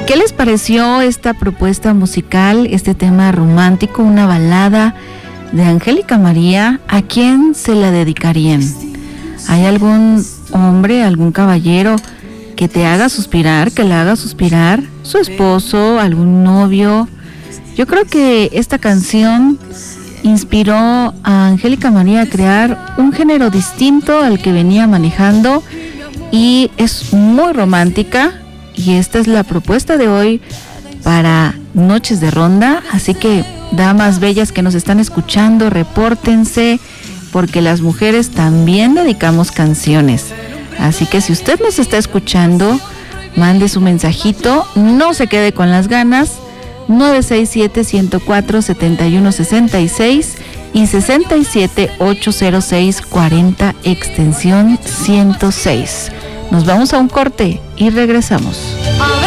¿Qué les pareció esta propuesta musical, este tema romántico, una balada de Angélica María? ¿A quién se la dedicarían? ¿Hay algún hombre, algún caballero que te haga suspirar, que la haga suspirar? ¿Su esposo, algún novio? Yo creo que esta canción inspiró a Angélica María a crear un género distinto al que venía manejando y es muy romántica. Y esta es la propuesta de hoy para Noches de Ronda, así que damas bellas que nos están escuchando, repórtense, porque las mujeres también dedicamos canciones. Así que si usted nos está escuchando, mande su mensajito, no se quede con las ganas, 967-104-7166 y 67-806-40 extensión 106. Nos vamos a un corte y regresamos.